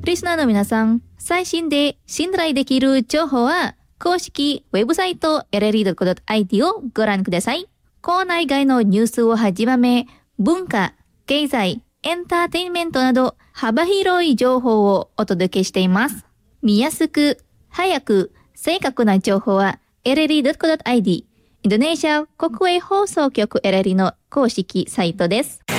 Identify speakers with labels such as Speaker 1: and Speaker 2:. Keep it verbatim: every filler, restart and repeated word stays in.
Speaker 1: リスナーの皆さん、最新で信頼できる情報は、公式ウェブサイト エルエルイードットコムドットアイティー をご覧ください。コーナー以外のニュースをはじめ、文化、経済、エンターテインメントなど幅広い情報をお届けしています。見やすく、早く、正確な情報は エルエルイードットコムドットアイディー、インドネシア国営放送局 エルエルイー の公式サイトです。